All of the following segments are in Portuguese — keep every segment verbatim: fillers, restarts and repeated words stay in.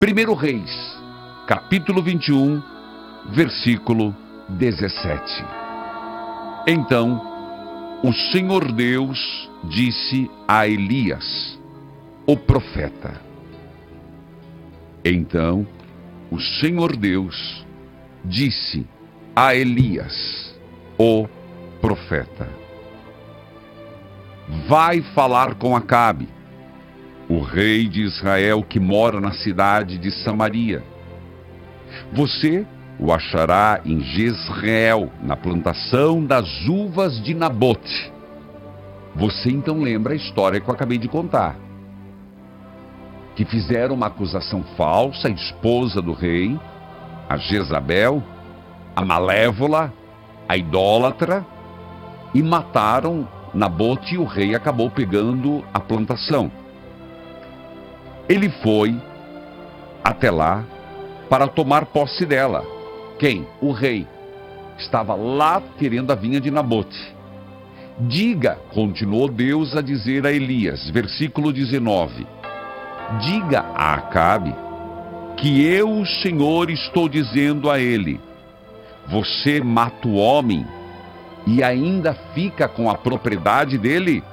Primeiro Reis, capítulo vinte e um, versículo dezessete. Então, o Senhor Deus disse a Elias, o profeta. Então, o Senhor Deus disse a Elias, o profeta: vai falar com Acabe, o rei de Israel que mora na cidade de Samaria. Você o achará em Jezreel, na plantação das uvas de Nabote. Você então lembra a história que eu acabei de contar. Que fizeram uma acusação falsa à esposa do rei, a Jezabel, a malévola, a idólatra, e mataram Nabote, e o rei acabou pegando a plantação. Ele foi até lá para tomar posse dela. Quem? O rei. Estava lá querendo a vinha de Nabote. Diga, continuou Deus a dizer a Elias, versículo dezenove, diga a Acabe que eu, o Senhor, estou dizendo a ele: você mata o homem e ainda fica com a propriedade dele?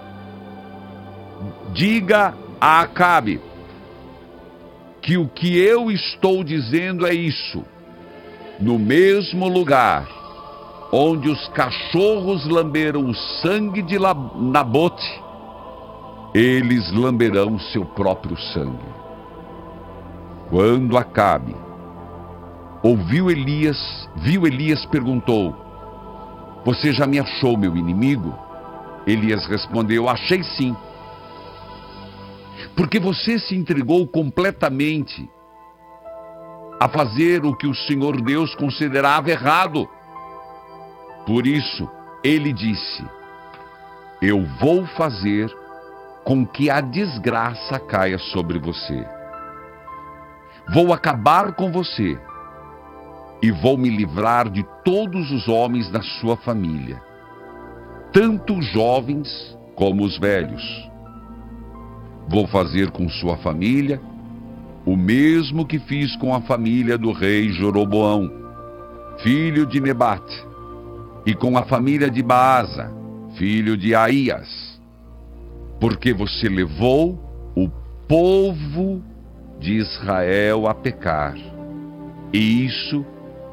Diga a Acabe que o que eu estou dizendo é isso: no mesmo lugar onde os cachorros lamberam o sangue de Nabote, eles lamberão seu próprio sangue. Quando Acabe ouviu Elias, viu Elias, perguntou: você já me achou meu inimigo? Elias respondeu: achei sim. Porque você se entregou completamente a fazer o que o Senhor Deus considerava errado. Por isso, ele disse: eu vou fazer com que a desgraça caia sobre você. Vou acabar com você e vou me livrar de todos os homens da sua família, tanto os jovens como os velhos. Vou fazer com sua família o mesmo que fiz com a família do rei Jeroboão, filho de Nebate, e com a família de Baasa, filho de Aías, porque você levou o povo de Israel a pecar, e isso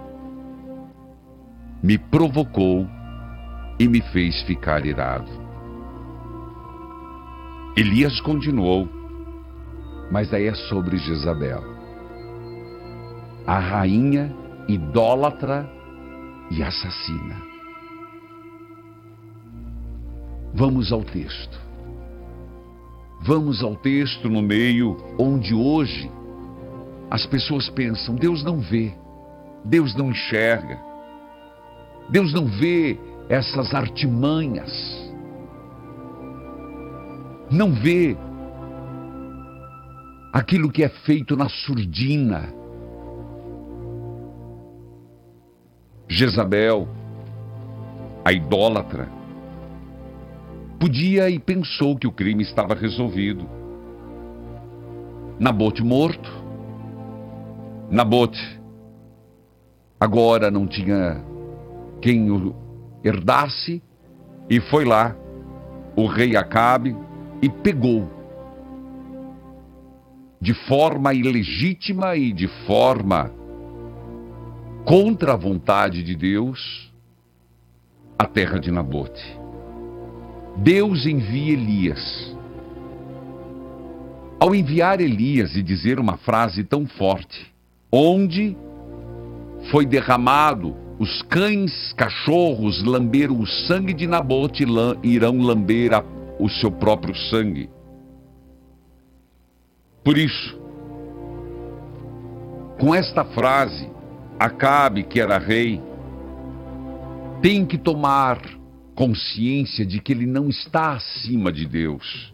me provocou e me fez ficar irado. Elias continuou, mas aí é sobre Jezabel, a rainha idólatra e assassina. Vamos ao texto. Vamos ao texto no meio onde hoje as pessoas pensam: Deus não vê, Deus não enxerga, Deus não vê essas artimanhas, não vê aquilo que é feito na surdina. Jezabel, a idólatra, podia e pensou que o crime estava resolvido. Nabote morto. Nabote agora não tinha quem o herdasse, e foi lá o rei Acabe e pegou, de forma ilegítima e de forma contra a vontade de Deus, a terra de Nabote. Deus envia Elias. Ao enviar Elias e dizer uma frase tão forte: onde foi derramado, os cães, cachorros lamberam o sangue de Nabote, irão lamber a, o seu próprio sangue. Por isso, com esta frase, Acabe, que era rei, tem que tomar consciência de que ele não está acima de Deus.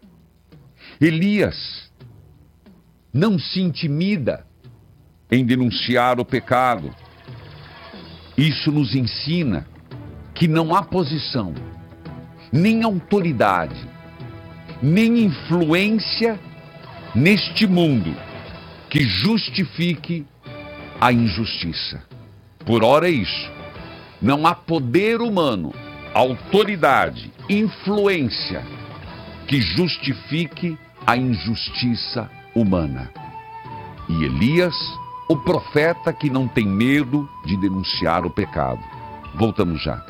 Elias não se intimida em denunciar o pecado. Isso nos ensina que não há posição, nem autoridade, nem influência neste mundo que justifique a injustiça. Por ora é isso. Não há poder humano, autoridade, influência que justifique a injustiça humana. E Elias, o profeta que não tem medo de denunciar o pecado. Voltamos já.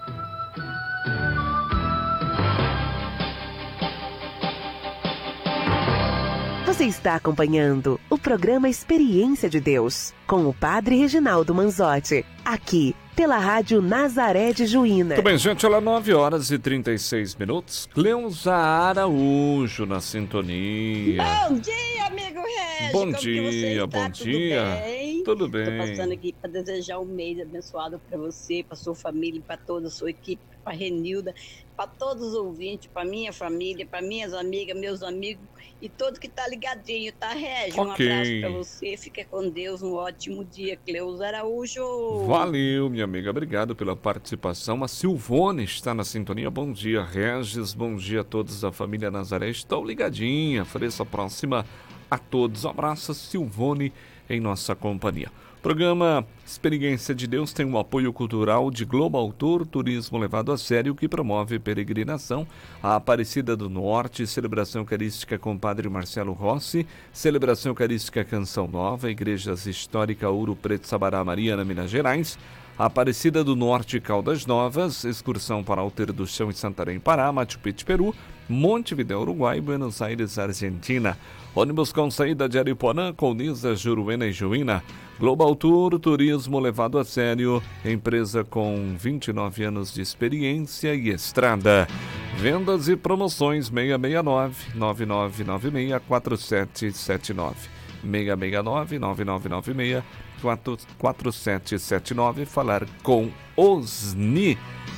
Você está acompanhando o programa Experiência de Deus, com o Padre Reginaldo Manzotti, aqui pela Rádio Nazaré de Juína. Muito bem, gente, olha, nove horas e trinta e seis minutos. Cleusa Araújo na sintonia. Bom dia, amigo Regis. Bom Como dia, bom Tudo dia. bem? Tudo bem. Estou passando aqui para desejar um mês abençoado para você, para sua família, para toda a sua equipe, para a Renilda, para todos os ouvintes, para minha família, para minhas amigas, meus amigos e todo que tá ligadinho, tá, Regis? Um Ok. abraço para você, fica com Deus, um ótimo dia, Cleusa Araújo. Valeu, minha amiga, obrigado pela participação. A Silvone está na sintonia. Bom dia, Regis. Bom dia a todos da família Nazaré. Estou ligadinha. Ofereço a próxima a todos. Um abraço, Silvone, em nossa companhia. Programa Experiência de Deus tem o apoio cultural de Global Tour, turismo levado a sério, que promove peregrinação à Aparecida do Norte, celebração eucarística com o Padre Marcelo Rossi, celebração eucarística Canção Nova, Igrejas Histórica Ouro Preto, Sabará, Mariana, Minas Gerais, Aparecida do Norte, Caldas Novas, excursão para Alter do Chão e Santarém, Pará, Machu Picchu, Peru, Montevidéu, Uruguai, Buenos Aires, Argentina. Ônibus com saída de Aripuanã, Colniza, Juruena e Juína. Global Tour, turismo levado a sério, empresa com vinte e nove anos de experiência e estrada. Vendas e promoções seis seis nove, nove nove nove seis, quatro sete sete nove. seis seis nove, nove nove nove seis, quatro sete sete nove. Falar com Osni.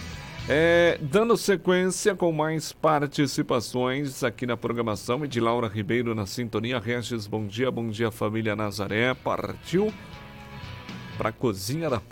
É, dando sequência com mais participações aqui na programação, de Laura Ribeiro na sintonia. Regis, bom dia, bom dia família Nazaré. Partiu para a Cozinha da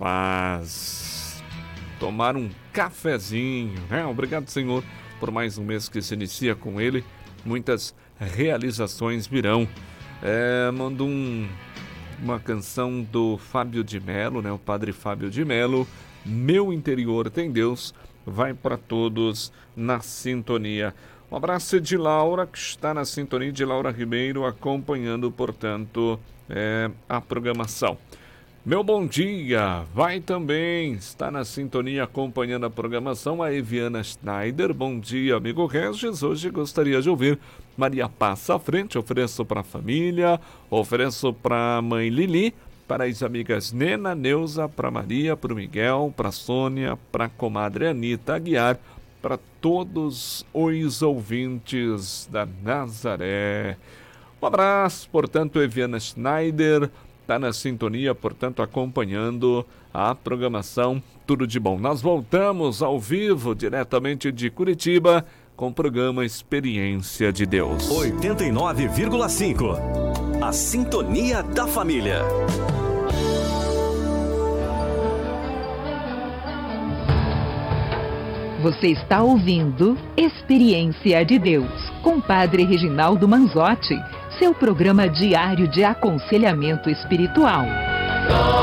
Paz tomar um cafezinho, né? Obrigado, Senhor, por mais um mês que se inicia com ele. Muitas realizações virão. É, mando um, uma canção do Fábio de Melo, né? O padre Fábio de Melo. Meu interior tem Deus. Vai para todos na sintonia. Um abraço de Laura, que está na sintonia, de Laura Ribeiro, acompanhando, portanto, é, a programação. Meu bom dia, vai também, está na sintonia, acompanhando a programação, a Eviana Schneider. Bom dia, amigo Regis. Hoje gostaria de ouvir Maria Passa à Frente. Ofereço para a família, ofereço para a mãe Lili, para as amigas Nena, Neuza, para Maria, para o Miguel, para a Sônia, para a comadre Anitta Aguiar, para todos os ouvintes da Nazaré. Um abraço, portanto, Eviana Schneider está na sintonia, portanto, acompanhando a programação. Tudo de bom. Nós voltamos ao vivo, diretamente de Curitiba, com o programa Experiência de Deus. oitenta e nove vírgula cinco. A sintonia da família. Você está ouvindo Experiência de Deus, com Padre Reginaldo Manzotti, seu programa diário de aconselhamento espiritual.